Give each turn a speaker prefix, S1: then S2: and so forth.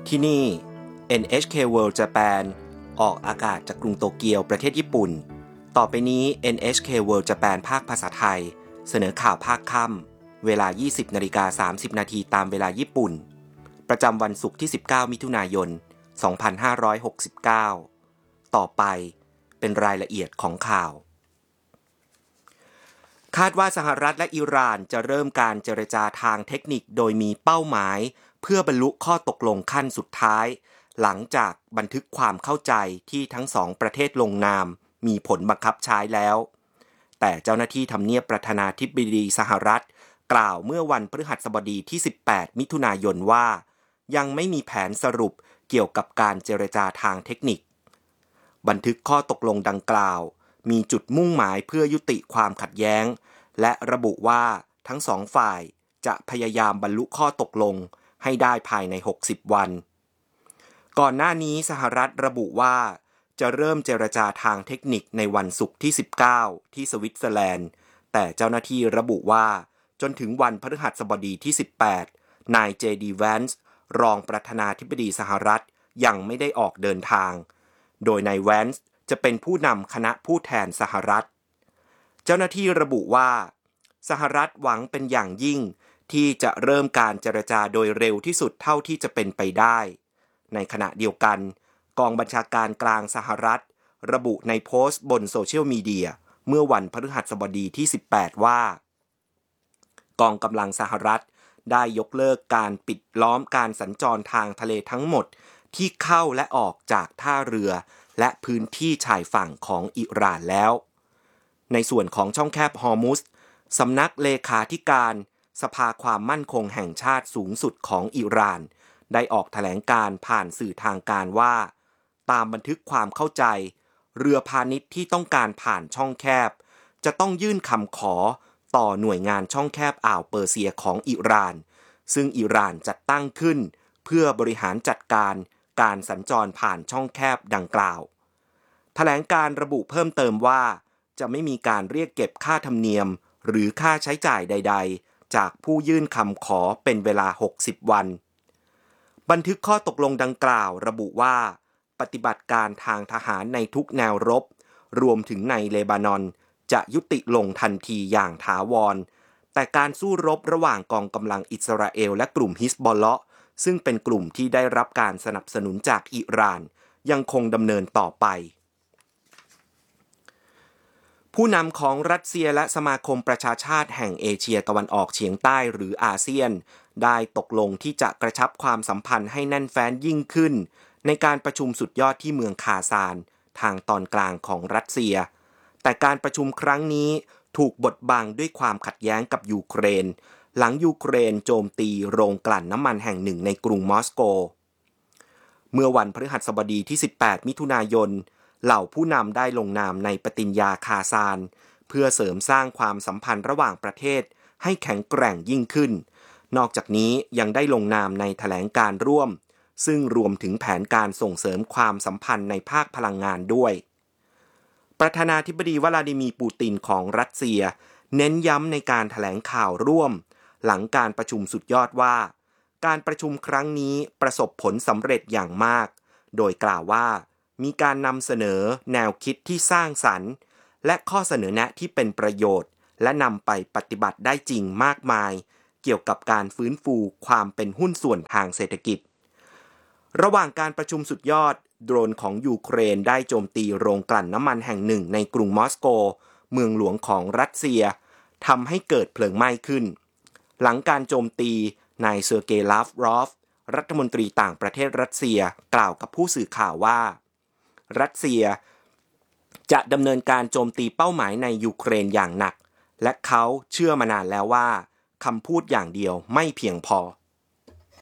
S1: ที่นี่ NHK World Japan ออกอากาศจากกรุงโตเกียวประเทศญี่ปุ่นต่อไปนี้ NHK World Japan ภาคภาษาไทยเสนอข่าวภาคค่ำเวลา 20:30 น.ตามเวลาญี่ปุ่นประจำวันศุกร์ที่19มิถุนายน2569ต่อไปเป็นรายละเอียดของข่าวคาดว่าสหรัฐและอิหร่านจะเริ่มการเจรจาทางเทคนิคโดยมีเป้าหมายเพื่อบรรลุข้อตกลงขั้นสุดท้ายหลังจากบันทึกความเข้าใจที่ทั้งสองประเทศลงนามมีผลบังคับใช้แล้วแต่เจ้าหน้าที่ทำเนียบประธานาธิบดีสหรัฐกล่าวเมื่อวันพฤหัสบดีที่18มิถุนายนว่ายังไม่มีแผนสรุปเกี่ยวกับการเจรจาทางเทคนิคบันทึกข้อตกลงดังกล่าวมีจุดมุ่งหมายเพื่อยุติความขัดแย้งและระบุว่าทั้งสองฝ่ายจะพยายามบรรลุข้อตกลงให้ได้ภายใน60วันก่อนหน้านี้สหรัฐระบุว่าจะเริ่มเจรจาทางเทคนิคในวันศุกร์ที่19ที่สวิตเซอร์แลนด์แต่เจ้าหน้าที่ระบุว่าจนถึงวันพฤหัสบดีที่18นายเจดีแวนซ์รองประธานาธิบดีสหรัฐยังไม่ได้ออกเดินทางโดยนายแวนซ์จะเป็นผู้นำคณะผู้แทนสหรัฐเจ้าหน้าที่ระบุว่าสหรัฐหวังเป็นอย่างยิ่งที่จะเริ่มการเจรจาโดยเร็วที่สุดเท่าที่จะเป็นไปได้ในขณะเดียวกันกองบัญชาการกลางสหรัฐระบุในโพสต์บนโซเชียลมีเดียเมื่อวันพฤหัสบดีที่18ว่ากองกำลังสหรัฐได้ยกเลิกการปิดล้อมการสัญจรทางทะเลทั้งหมดที่เข้าและออกจากท่าเรือและพื้นที่ชายฝั่งของอิหร่านแล้วในส่วนของช่องแคบฮอร์มุซสำนักเลขาธิการสภาความมั่นคงแห่งชาติสูงสุดของอิหร่านได้ออกแถลงการผ่านสื่อทางการว่าตามบันทึกความเข้าใจเรือพาณิชย์ที่ต้องการผ่านช่องแคบจะต้องยื่นคำขอต่อหน่วยงานช่องแคบอ่าวเปอร์เซียของอิหร่านซึ่งอิหร่านจัดตั้งขึ้นเพื่อบริหารจัดการการสัญจรผ่านช่องแคบดังกล่าวแถลงการระบุเพิ่มเติมว่าจะไม่มีการเรียกเก็บค่าธรรมเนียมหรือค่าใช้จ่ายใดๆจากผู้ยื่นคำขอเป็นเวลา60วันบันทึกข้อตกลงดังกล่าวระบุว่าปฏิบัติการทางทหารในทุกแนวรบรวมถึงในเลบานอนจะยุติลงทันทีอย่างถาวรแต่การสู้รบระหว่างกองกำลังอิสราเอลและกลุ่มฮิซบอลเลาะห์ซึ่งเป็นกลุ่มที่ได้รับการสนับสนุนจากอิหร่านยังคงดำเนินต่อไปผู้นำของรัสเซียและสมาคมประชาชาติแห่งเอเชียตะวันออกเฉียงใต้หรืออาเซียนได้ตกลงที่จะกระชับความสัมพันธ์ให้แน่นแฟ้นยิ่งขึ้นในการประชุมสุดยอดที่เมืองคาซานทางตอนกลางของรัสเซียแต่การประชุมครั้งนี้ถูกบดบังด้วยความขัดแย้งกับยูเครนหลังยูเครนโจมตีโรงกลั่นน้ำมันแห่งหนึ่งในกรุงมอสโกเมื่อวันพฤหัสบดีที่18มิถุนายนเหล่าผู้นำได้ลงนามในปฏิญญาคาซานเพื่อเสริมสร้างความสัมพันธ์ระหว่างประเทศให้แข็งแกร่งยิ่งขึ้นนอกจากนี้ยังได้ลงนามในแถลงการร่วมซึ่งรวมถึงแผนการส่งเสริมความสัมพันธ์ในภาคพลังงานด้วยประธานาธิบดีวลาดิมีร์ปูตินของรัสเซียเน้นย้ำในการแถลงข่าวร่วมหลังการประชุมสุดยอดว่าการประชุมครั้งนี้ประสบผลสำเร็จอย่างมากโดยกล่าวว่ามีการนำเสนอแนวคิดที่สร้างสรรค์และข้อเสนอแนะที่เป็นประโยชน์และนำไปปฏิบัติได้จริงมากมายเกี่ยวกับการฟื้นฟูความเป็นหุ้นส่วนทางเศรษฐกิจระหว่างการประชุมสุดยอดโดรนของยูเครนได้โจมตีโรงกลั่นน้ำมันแห่งหนึ่งในกรุงมอสโกเมืองหลวงของรัสเซียทำให้เกิดเพลิงไหม้ขึ้นหลังการโจมตีนายเซอร์เกย์ ลาฟรอฟรัฐมนตรีต่างประเทศรัสเซียกล่าวกับผู้สื่อข่าวว่ารัสเซียจะดำเนินการโจมตีเป้าหมายในยูเครนอย่างหนักและเขาเชื่อมานานแล้วว่าคำพูดอย่างเดียวไม่เพียงพอ